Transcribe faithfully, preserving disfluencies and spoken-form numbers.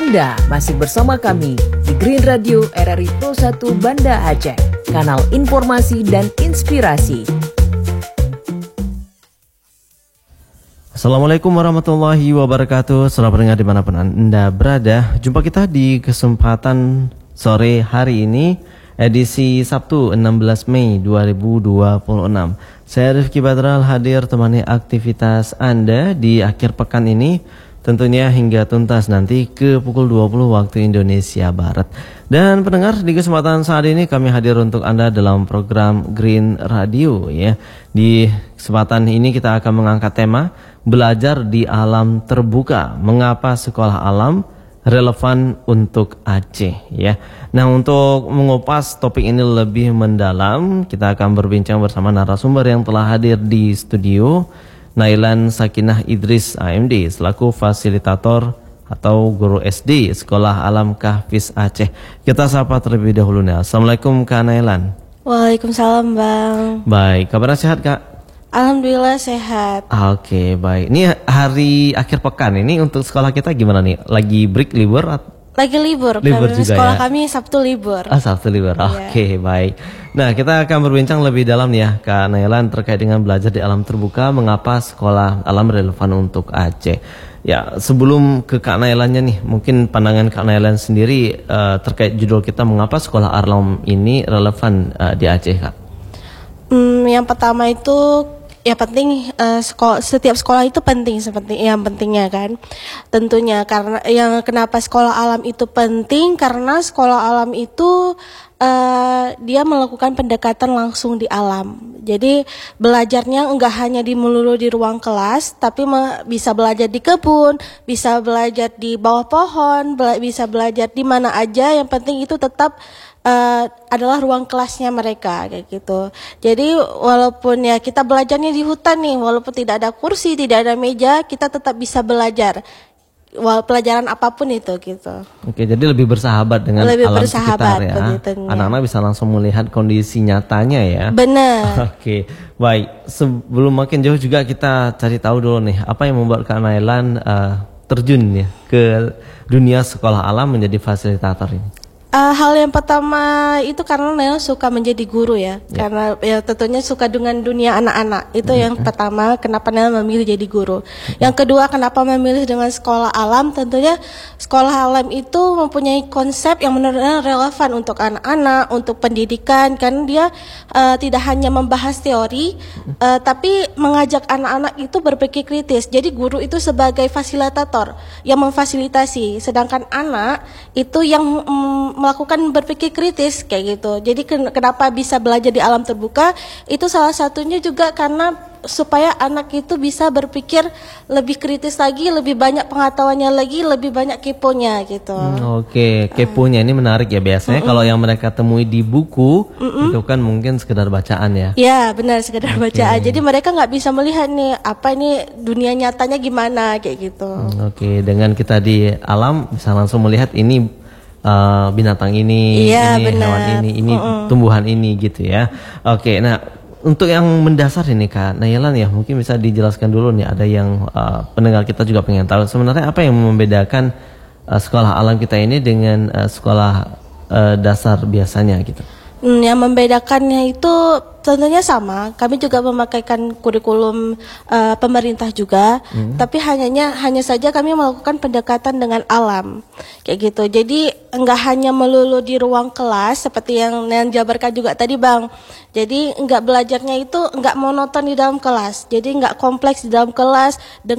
Anda masih bersama kami di Green Radio R R I Pro satu Banda Aceh, kanal informasi dan inspirasi. Assalamualaikum warahmatullahi wabarakatuh. Selamat pendengar dimanapun Anda berada. Jumpa kita di kesempatan sore hari ini, edisi Sabtu enam belas Mei dua ribu dua puluh enam. Saya Rifki Badral hadir temani aktivitas Anda di akhir pekan ini, tentunya hingga tuntas nanti ke pukul dua puluh waktu Indonesia Barat. Dan pendengar, di kesempatan saat ini kami hadir untuk Anda dalam program Green Radio ya. Di kesempatan ini kita akan mengangkat tema belajar di alam terbuka. Mengapa sekolah alam relevan untuk Aceh ya. Nah, untuk mengupas topik ini lebih mendalam, kita akan berbincang bersama narasumber yang telah hadir di studio, Nailan Sakinah Idris A M D selaku fasilitator atau guru S D Sekolah Alam Kahfiz Aceh. Kita sapa terlebih dahulu nih. Assalamualaikum Kak Nailan. Waalaikumsalam Bang. Baik, kabar sehat Kak? Alhamdulillah sehat. Oke, baik. Ini hari akhir pekan ini untuk sekolah kita gimana nih? Lagi break libur? Lagi libur. Libur juga sekolah ya? Kami Sabtu libur. Ah, Sabtu libur. Iya. Oke, baik. Nah, kita akan berbincang lebih dalam nih ya Kak Nailan terkait dengan belajar di alam terbuka, mengapa sekolah alam relevan untuk Aceh. Ya, sebelum ke Kak Nailannya nih, mungkin pandangan Kak Nailan sendiri uh, terkait judul kita, mengapa sekolah alam ini relevan uh, di Aceh, Kak? Hmm, yang pertama itu ya penting, uh, sekolah, setiap sekolah itu penting seperti yang pentingnya kan. Tentunya karena yang kenapa sekolah alam itu penting, karena sekolah alam itu Uh, dia melakukan pendekatan langsung di alam. Jadi belajarnya enggak hanya di melulu di ruang kelas, tapi me- bisa belajar di kebun, bisa belajar di bawah pohon, bela- bisa belajar di mana aja. Yang penting itu tetap uh, adalah ruang kelasnya mereka kayak gitu. Jadi walaupun ya kita belajarnya di hutan nih, walaupun tidak ada kursi, tidak ada meja, kita tetap bisa belajar. Wal pelajaran apapun itu gitu. Oke, jadi lebih bersahabat dengan lebih alam bersahabat, sekitar ya. begitunya. Anak-anak bisa langsung melihat kondisi nyatanya ya. Benar. Oke, baik. Sebelum makin jauh juga kita cari tahu dulu nih, apa yang membuat Kak Nailan uh, terjun ya ke dunia sekolah alam menjadi fasilitator ini? Uh, hal yang pertama itu karena Nailan suka menjadi guru ya, ya. karena ya tentunya suka dengan dunia anak-anak. Itu hmm. yang pertama kenapa Nailan memilih jadi guru. Hmm. Yang kedua kenapa memilih dengan sekolah alam, tentunya sekolah alam itu mempunyai konsep yang benar-benar relevan untuk anak-anak, untuk pendidikan, karena dia uh, tidak hanya membahas teori, hmm. uh, tapi mengajak anak-anak itu berpikir kritis. Jadi guru itu sebagai fasilitator yang memfasilitasi, sedangkan anak itu yang um, melakukan berpikir kritis kayak gitu. Jadi ken- kenapa bisa belajar di alam terbuka? Itu salah satunya juga karena supaya anak itu bisa berpikir lebih kritis lagi, lebih banyak pengetahuannya lagi, lebih banyak keponya gitu. Hmm, Oke, okay. Keponya uh. ini menarik ya. Biasanya mm-mm. kalau yang mereka temui di buku mm-mm. itu kan mungkin sekedar bacaan ya. Ya benar, sekedar okay. bacaan. Jadi mereka nggak bisa melihat nih apa ini dunia nyatanya gimana kayak gitu. Hmm, Oke, okay. Dengan kita di alam bisa langsung melihat ini Uh, binatang ini, iya, ini benar. hewan ini, ini uh-uh. tumbuhan ini gitu ya. Oke, okay, nah untuk yang mendasar ini Kak Nailan ya, mungkin bisa dijelaskan dulu nih. Ada yang uh, pendengar kita juga pengen tahu sebenarnya apa yang membedakan uh, sekolah alam kita ini dengan uh, sekolah uh, dasar biasanya gitu. Hmm, yang membedakannya itu tentunya sama. Kami juga memakaikan kurikulum uh, pemerintah juga, hmm. tapi hanya hanya saja kami melakukan pendekatan dengan alam, kayak gitu. Jadi enggak hanya melulu di ruang kelas seperti yang yang jabarkan juga tadi Bang. Jadi enggak belajarnya itu enggak monoton di dalam kelas. Jadi enggak kompleks di dalam kelas.